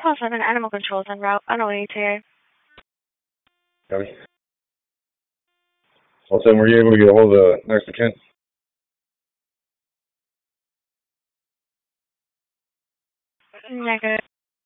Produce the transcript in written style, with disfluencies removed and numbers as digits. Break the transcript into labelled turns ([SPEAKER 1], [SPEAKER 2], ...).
[SPEAKER 1] Call 7 Animal Control's en route on OATA.
[SPEAKER 2] Copy. All 7, were you able to get a hold of next to Kent?
[SPEAKER 1] Negative.